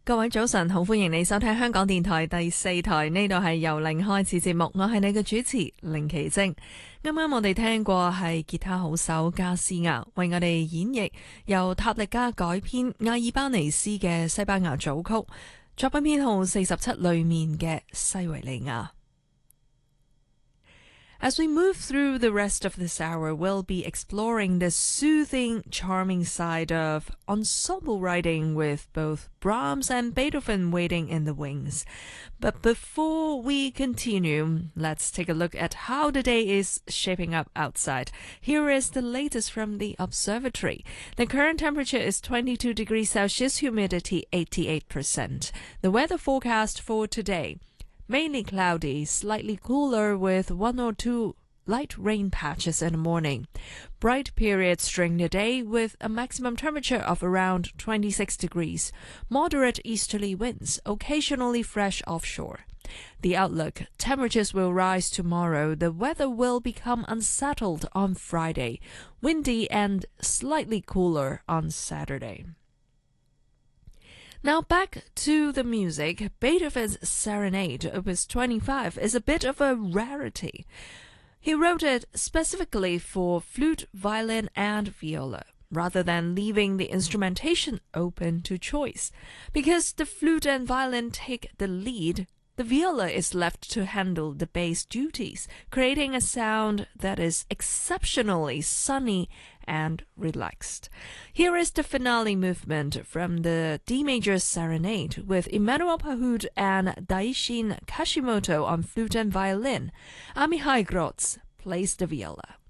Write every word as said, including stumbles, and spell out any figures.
各位早晨，好歡迎你收聽香港電台第四台，呢度係由零開始節目，我係你嘅主持凌奇晶。啱啱我哋聽過係吉他好手加斯亞為我哋演繹由塔力加改編阿爾巴尼斯嘅西班牙組曲，作品編號四十七裏面嘅西維利亞。As we move through the rest of this hour, we'll be exploring the soothing, charming side of ensemble writing with both Brahms and Beethoven waiting in the wings. But before we continue, let's take a look at how the day is shaping up outside. Here is the latest from the observatory. The current temperature is twenty-two degrees Celsius, humidity eighty-eight percent. The weather forecast for today.Mainly cloudy, slightly cooler with one or two light rain patches in the morning. Bright periods during the day with a maximum temperature of around twenty-six degrees. Moderate easterly winds, occasionally fresh offshore. The outlook: temperatures will rise tomorrow. The weather will become unsettled on Friday. Windy and slightly cooler on Saturday.Now back to the music. Beethoven's Serenade, Opus twenty-five, is a bit of a rarity. He wrote it specifically for flute, violin, and viola, rather than leaving the instrumentation open to choice. Because the flute and violin take the lead, the viola is left to handle the bass duties, creating a sound that is exceptionally sunny and relaxed. Here is the finale movement from the D major Serenade with Emmanuel Pahud and Daishin Kashimoto on flute and violin. Amihai Grotz plays the viola.